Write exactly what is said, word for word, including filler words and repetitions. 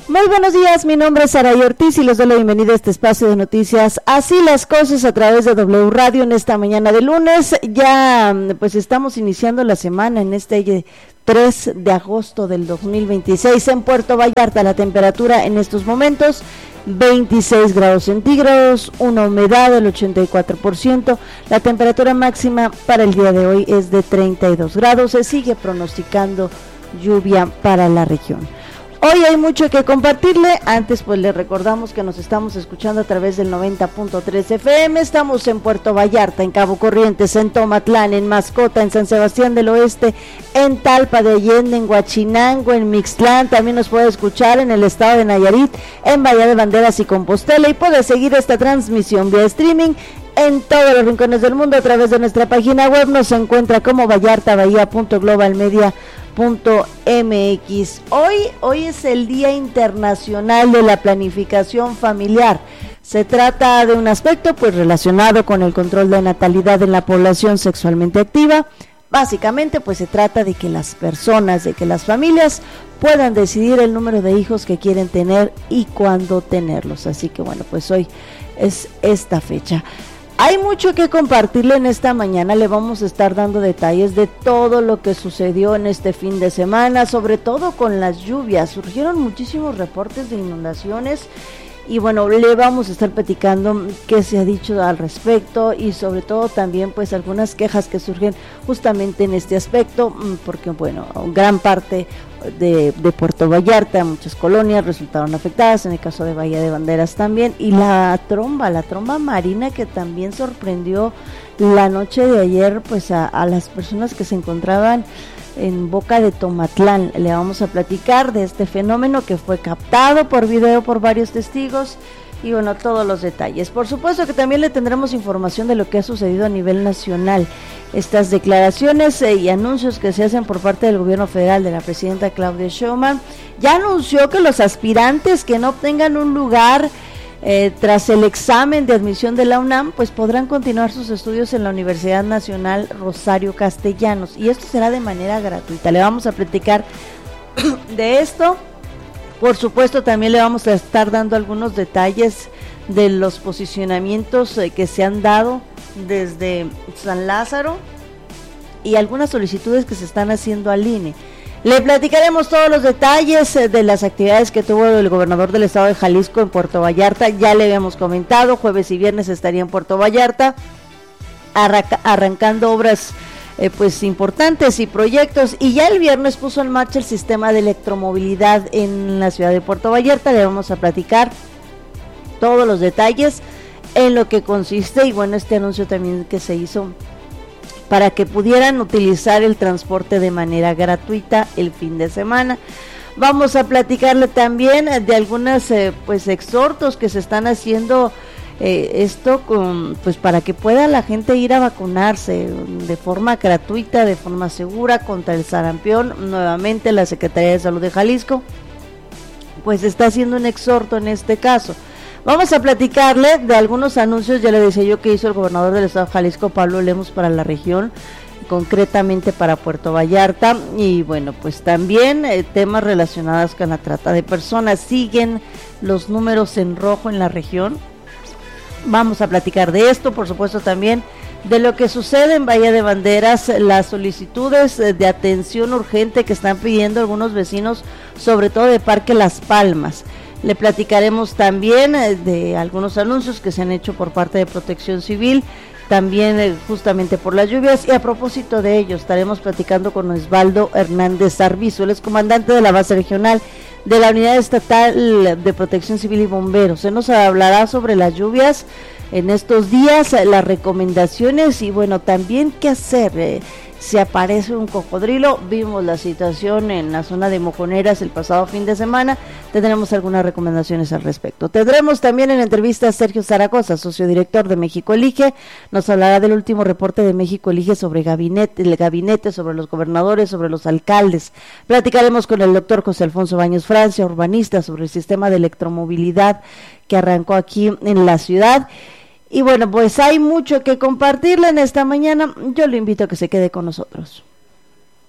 Muy buenos días, mi nombre es Saray Ortiz y les doy la bienvenida a este espacio de noticias Así las Cosas a través de W Radio en esta mañana de lunes. Ya pues estamos iniciando la semana en este tres de agosto del dos mil veintiséis en Puerto Vallarta. La temperatura en estos momentos veintiséis grados centígrados, una humedad del ochenta y cuatro por ciento, la temperatura máxima para el día de hoy es de treinta y dos grados, se sigue pronosticando lluvia para la región. Hoy hay mucho que compartirle. Antes pues le recordamos que nos estamos escuchando a través del noventa punto tres F M, estamos en Puerto Vallarta, en Cabo Corrientes, en Tomatlán, en Mascota, en San Sebastián del Oeste, en Talpa de Allende, en Huachinango, en Mixtlán, también nos puede escuchar en el estado de Nayarit, en Bahía de Banderas y Compostela, y puede seguir esta transmisión vía streaming en todos los rincones del mundo a través de nuestra página web. Nos encuentra como vallartabahía punto global media punto m x. Hoy, hoy es el Día Internacional de la Planificación Familiar. Se trata de un aspecto pues relacionado con el control de natalidad en la población sexualmente activa. Básicamente pues se trata de que las personas, de que las familias puedan decidir el número de hijos que quieren tener y cuándo tenerlos. Así que bueno, pues hoy es esta fecha. Hay mucho que compartirle en esta mañana, le vamos a estar dando detalles de todo lo que sucedió en este fin de semana, sobre todo con las lluvias. Surgieron muchísimos reportes de inundaciones y bueno, le vamos a estar platicando qué se ha dicho al respecto y sobre todo también pues algunas quejas que surgen justamente en este aspecto, porque bueno, gran parte de, de Puerto Vallarta, muchas colonias resultaron afectadas, en el caso de Bahía de Banderas también, y la tromba, la tromba marina que también sorprendió la noche de ayer pues a, a las personas que se encontraban en Boca de Tomatlán. Le vamos a platicar de este fenómeno que fue captado por video por varios testigos y bueno, todos los detalles. Por supuesto que también le tendremos información de lo que ha sucedido a nivel nacional. Estas declaraciones eh, y anuncios que se hacen por parte del gobierno federal de la presidenta Claudia Sheinbaum, ya anunció que los aspirantes que no obtengan un lugar Eh, tras el examen de admisión de la UNAM, pues podrán continuar sus estudios en la Universidad Nacional Rosario Castellanos, y esto será de manera gratuita. Le vamos a platicar de esto. Por supuesto también le vamos a estar dando algunos detalles de los posicionamientos eh, que se han dado desde San Lázaro y algunas solicitudes que se están haciendo al I N E. Le platicaremos todos los detalles de las actividades que tuvo el gobernador del estado de Jalisco en Puerto Vallarta. Ya le habíamos comentado, jueves y viernes estaría en Puerto Vallarta arranca, arrancando obras eh, pues importantes y proyectos, y ya el viernes puso en marcha el sistema de electromovilidad en la ciudad de Puerto Vallarta. Le vamos a platicar todos los detalles en lo que consiste y bueno, este anuncio también que se hizo para que pudieran utilizar el transporte de manera gratuita el fin de semana. Vamos a platicarle también de algunos eh, pues exhortos que se están haciendo eh, esto con pues para que pueda la gente ir a vacunarse de forma gratuita, de forma segura contra el sarampión. Nuevamente la Secretaría de Salud de Jalisco pues está haciendo un exhorto en este caso. Vamos a platicarle de algunos anuncios, ya le decía yo, que hizo el gobernador del estado de Jalisco, Pablo Lemos, para la región, concretamente para Puerto Vallarta, y bueno, pues también eh, temas relacionados con la trata de personas. Siguen los números en rojo en la región. Vamos a platicar de esto, por supuesto también de lo que sucede en Bahía de Banderas, las solicitudes de atención urgente que están pidiendo algunos vecinos, sobre todo de Parque Las Palmas. Le platicaremos también de algunos anuncios que se han hecho por parte de Protección Civil, también justamente por las lluvias, y a propósito de ello estaremos platicando con Osvaldo Hernández Arbizu, él es comandante de la base regional de la Unidad Estatal de Protección Civil y Bomberos. Él nos hablará sobre las lluvias en estos días, las recomendaciones y bueno, también qué hacer eh, si aparece un cocodrilo. Vimos la situación en la zona de Mojoneras el pasado fin de semana, tendremos algunas recomendaciones al respecto. Tendremos también en entrevista a Sergio Zaragoza, sociodirector de México Elige, nos hablará del último reporte de México Elige sobre gabinete, el gabinete, sobre los gobernadores, sobre los alcaldes. Platicaremos con el doctor José Alfonso Baños Francia, urbanista, sobre el sistema de electromovilidad que arrancó aquí en la ciudad. Y bueno, pues hay mucho que compartirle en esta mañana. Yo le invito a que se quede con nosotros.